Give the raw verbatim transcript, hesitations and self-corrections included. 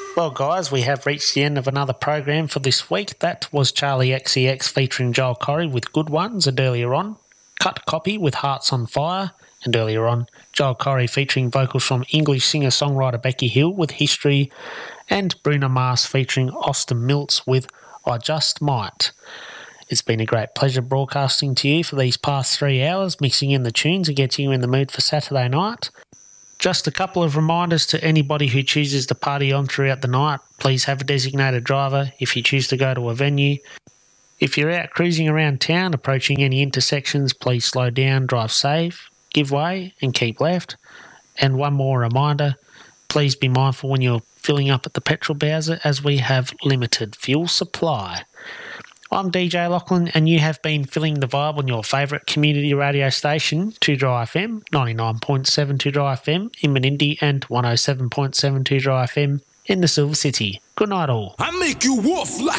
Well, guys, we have reached the end of another program for this week. That was Charlie X C X featuring Joel Corry with Good Ones, and earlier on, Cut Copy with Hearts on Fire, and earlier on, Joel Corry featuring vocals from English singer-songwriter Becky Hill with History, and Bruno Mars featuring Austin Milts with I Just Might. It's been a great pleasure broadcasting to you for these past three hours, mixing in the tunes and getting you in the mood for Saturday night. Just a couple of reminders to anybody who chooses to party on throughout the night. Please have a designated driver if you choose to go to a venue. If you're out cruising around town, approaching any intersections, please slow down, drive safe, give way and keep left. And one more reminder, please be mindful when you're filling up at the petrol bowser as we have limited fuel supply. I'm D J Lachlan and you have been filling the vibe on your favourite community radio station, two Dry F M, ninety-nine point seven two Dry F M in Menindee and one oh seven point seven two Dry F M in the Silver City. Good night all. I make you wolf like